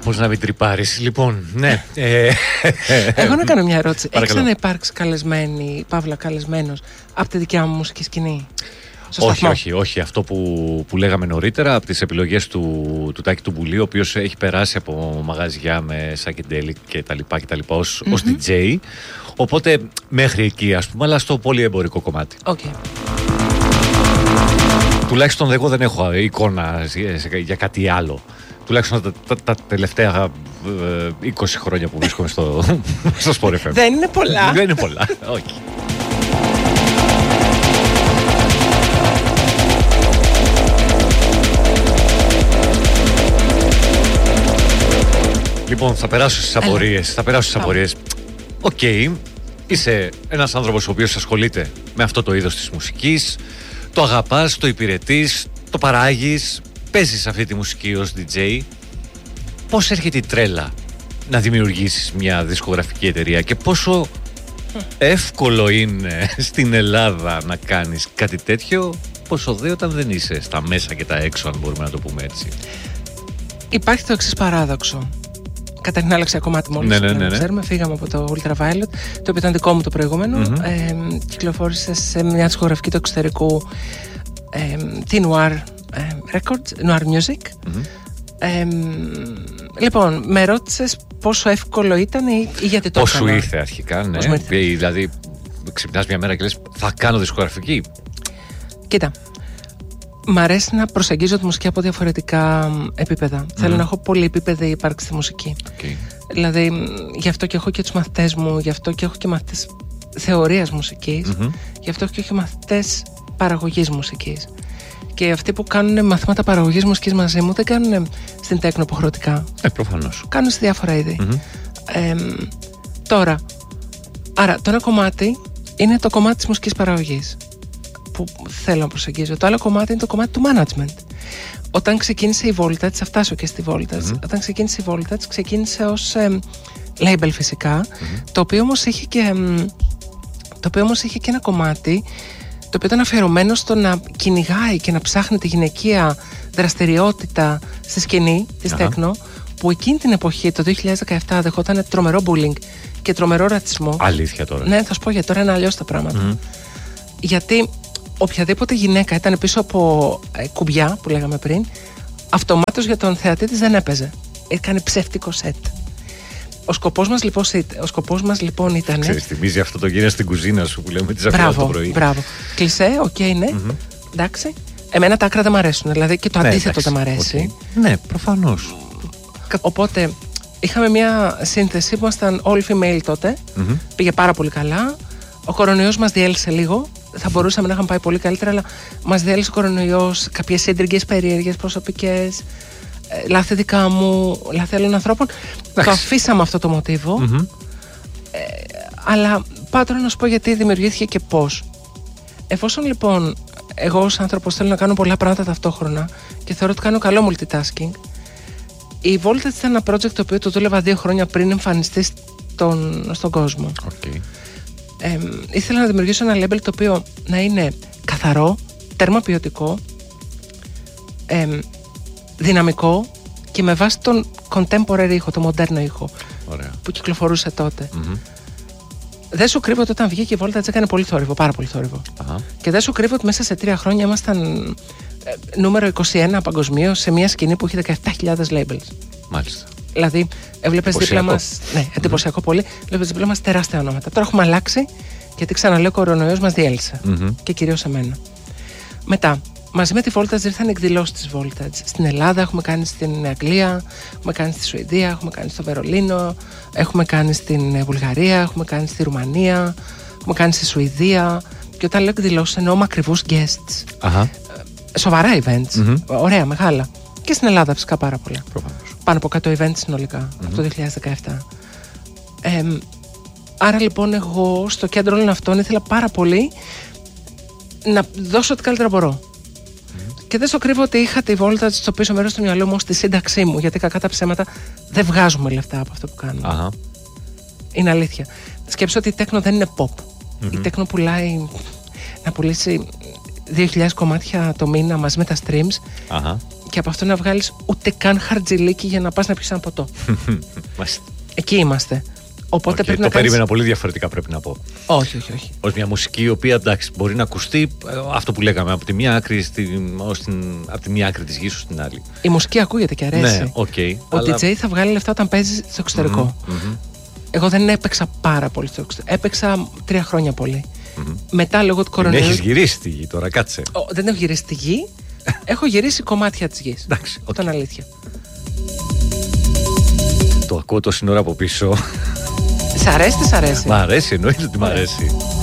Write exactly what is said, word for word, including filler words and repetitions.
Πώς να μην τρυπάρεις. Λοιπόν, ναι. Ε, Εγώ να κάνω μια ερώτηση. Έχεις Παρακαλώ. ξαναυπάρξει καλεσμένη, παύλα καλεσμένος, από τη δικιά μου μουσική σκηνή? Στο όχι, σταθμό. όχι, όχι. Αυτό που, που λέγαμε νωρίτερα από τις επιλογές του, του Τάκη του Μπουλή, ο οποίος έχει περάσει από μαγαζιά με psychedelic και τα λοιπά και τα λοιπά ως, Mm-hmm. ως ντι τζέι. Οπότε μέχρι εκεί, ας πούμε, αλλά στο πολύ εμπορικό κομμάτι. Okay. Τουλάχιστον εγώ δεν έχω εικόνα για κάτι άλλο. Τουλάχιστον τα, τα, τα τελευταία ε, είκοσι χρόνια που βρίσκομαι στο, στο Sport εφ εμ. Δεν είναι πολλά. Δεν είναι πολλά, όχι. Λοιπόν, θα περάσω στις απορίες. Θα περάσω στις απορίες. Οκ, okay, είσαι ένας άνθρωπος ο οποίος ασχολείται με αυτό το είδος της μουσικής. Το αγαπάς, το υπηρετείς, το παράγεις, παίζεις αυτή τη μουσική ως ντι τζέι. Πώς έρχεται η τρέλα να δημιουργήσεις μια δισκογραφική εταιρεία και πόσο εύκολο είναι στην Ελλάδα να κάνεις κάτι τέτοιο, πόσο δε όταν δεν είσαι στα μέσα και τα έξω, αν μπορούμε να το πούμε έτσι? Υπάρχει το εξής παράδοξο. Καταρχήν άλλαξε κομμάτι μόλις. Ναι, ναι, ναι, ναι. Ξέρουμε, φύγαμε από το Ultraviolet, το οποίο ήταν δικό μου το προηγούμενο. Mm-hmm. Ε, κυκλοφόρησε σε μια δισκογραφική του εξωτερικού, ε, τη Noir ε, Records, Noir Music. Mm-hmm. Ε, λοιπόν, με ρώτησες πόσο εύκολο ήταν ή, ή γιατί το Πώς έκανα. σου ήρθε αρχικά, ναι. ήρθε. Δηλαδή, ξυπνάς μια μέρα και λες, θα κάνω δισκογραφική. Κοίτα, μ' αρέσει να προσεγγίζω τη μουσική από διαφορετικά επίπεδα. Mm. Θέλω να έχω πολυεπίπεδη ύπαρξη στη μουσική. Okay. Δηλαδή, γι' αυτό και έχω και τους μαθητές μου, γι' αυτό και έχω και μαθητές θεωρίας μουσικής, Mm-hmm. γι' αυτό και έχω και μαθητές παραγωγής μουσικής. Και αυτοί που κάνουν μαθήματα παραγωγής μουσικής μαζί μου δεν κάνουν στην τέκνο υποχρεωτικά. Ε, προφανώς. Κάνουν σε διάφορα είδη. Mm-hmm. Ε, τώρα, άρα το ένα κομμάτι είναι το κομμάτι της μουσικής παραγωγής που θέλω να προσεγγίζω. Το άλλο κομμάτι είναι το κομμάτι του management. Όταν ξεκίνησε η Voltage, θα φτάσω και στη Voltage. Mm-hmm. Όταν ξεκίνησε η Voltage, ξεκίνησε ως ε, label φυσικά, mm-hmm. το οποίο όμως είχε και, ε, το οποίο όμως είχε και ένα κομμάτι το οποίο ήταν αφιερωμένο στο να κυνηγάει και να ψάχνει τη γυναικεία δραστηριότητα στη σκηνή της τέκνο, που εκείνη την εποχή, το δύο χιλιάδες δεκαεπτά, δεχόταν τρομερό bullying και τρομερό ρατσισμό. Αλήθεια τώρα. Ναι, θα σου πω γιατί τώρα είναι αλλιώς τα πράγματα. Mm. Γιατί οποιαδήποτε γυναίκα ήταν πίσω από ε, κουμπιά, που λέγαμε πριν, αυτομάτως για τον θεατή της δεν έπαιζε. Έκανε ψεύτικο σετ. Ο σκοπός μας λοιπόν, ο σκοπός μας, λοιπόν ήταν. Ξέρεις, θυμίζει αυτό το γύρα στην κουζίνα σου που λέμε τις αφιέρωσες το πρωί. Μπράβο. Κλισέ, οκ, okay, ναι. Mm-hmm. Εντάξει. Εμένα τα άκρα δεν μ' αρέσουν. Δηλαδή και το ναι, αντίθετο δεν μ' αρέσει. Okay. Ναι, προφανώς. Οπότε είχαμε μια σύνθεση που ήμασταν all female τότε. Mm-hmm. Πήγε πάρα πολύ καλά. Ο κορονοϊός μας διέλυσε λίγο. Θα μπορούσαμε να είχαμε πάει πολύ καλύτερα, αλλά μας διέλυσε ο κορονοϊός. Κάποιες σύντριγγες περίεργες προσωπικές. Λάθη δικά μου, λάθη άλλων ανθρώπων. Το αφήσαμε αυτό το μοτίβο. Mm-hmm. Ε, αλλά πάω τώρα να σου πω γιατί δημιουργήθηκε και πώς. Εφόσον λοιπόν εγώ ως άνθρωπος θέλω να κάνω πολλά πράγματα ταυτόχρονα και θεωρώ ότι κάνω καλό multitasking, η Voltage ήταν ένα project το οποίο το δούλευα δύο χρόνια πριν εμφανιστεί στον, στον κόσμο. Okay. Ε, ήθελα να δημιουργήσω ένα label το οποίο να είναι καθαρό, τέρμα ποιοτικό, ε, δυναμικό και με βάση τον contemporary ήχο, το μοντέρνο ήχο. Ωραία. Που κυκλοφορούσε τότε. Mm-hmm. Δεν σου κρύβω ότι όταν βγήκε η Voltage έκανε πολύ θόρυβο, πάρα πολύ θόρυβο. Uh-huh. Και δεν σου κρύβω ότι μέσα σε τρία χρόνια ήμασταν ε, νούμερο είκοσι ένα παγκοσμίως σε μια σκηνή που έχει δεκαεπτά χιλιάδες labels. Μάλιστα. Δηλαδή, έβλεπες δίπλα μας. Ναι, εντυπωσιακό mm-hmm. πολύ. Έβλεπες δίπλα μας τεράστια ονόματα. Τώρα έχουμε αλλάξει, γιατί ξαναλέω, ο κορονοϊός μας διέλυσε. Mm-hmm. Και κυρίως εμένα. Μετά, μαζί με τη Voltage ήρθαν εκδηλώσεις της Voltage. Στην Ελλάδα, έχουμε κάνει στην Αγγλία, έχουμε κάνει στη Σουηδία, έχουμε κάνει στο Βερολίνο, έχουμε κάνει στην Βουλγαρία, έχουμε κάνει στη Ρουμανία, έχουμε κάνει στη Σουηδία. Και όταν λέω εκδηλώσεις, εννοώ μακριβούς guests. Uh-huh. Σοβαρά events. Mm-hmm. Ωραία, μεγάλα. Και στην Ελλάδα φυσικά πάρα πολλά. Προφανώς. Πάνω από εκατό events συνολικά mm-hmm. από το δύο χιλιάδες δεκαεπτά. Ε, άρα λοιπόν, εγώ στο κέντρο όλων αυτών ήθελα πάρα πολύ να δώσω ό,τι καλύτερα μπορώ. Mm-hmm. Και δεν σου κρύβω ότι είχα τη Voltage στο πίσω μέρος του μυαλού μου στη σύνταξή μου, γιατί κακά τα ψέματα δεν βγάζουμε λεφτά από αυτό που κάνουμε. Uh-huh. Είναι αλήθεια. Σκέψω ότι η τέκνο δεν είναι pop. Mm-hmm. Η τέκνο πουλάει να πουλήσει δύο χιλιάδες κομμάτια το μήνα μαζί με τα streams. Uh-huh. και από αυτό να βγάλεις ούτε καν χαρτζηλίκι για να πας να πιεις ένα ποτό. Εκεί είμαστε. Οπότε okay, πρέπει το να περίμενα κάνεις... πολύ διαφορετικά, πρέπει να πω. Όχι, όχι, όχι. Ως μια μουσική η οποία εντάξει, μπορεί να ακουστεί αυτό που λέγαμε από τη μία άκρη, στην, ως την, από τη μία άκρη της γης στην άλλη. Η μουσική ακούγεται και αρέσει. Ναι, okay, ο αλλά... ντι τζέι θα βγάλει λεφτά όταν παίζει στο εξωτερικό. Mm-hmm, mm-hmm. Εγώ δεν έπαιξα πάρα πολύ στο εξωτερικό. Έπαιξα τρία χρόνια πολύ. Mm-hmm. Μετά λόγω του κορονοϊού. Έχεις γυρίσει τη γη τώρα, κάτσε. Ο, δεν έχω γυρίσει τη γη. Έχω γυρίσει κομμάτια της γης. Εντάξει, okay. Αυτό είναι αλήθεια. Το ακούω τόση ώρα από πίσω. Σ' αρέσει, σ' αρέσει. Μ' αρέσει, εννοείται ότι μ' αρέσει.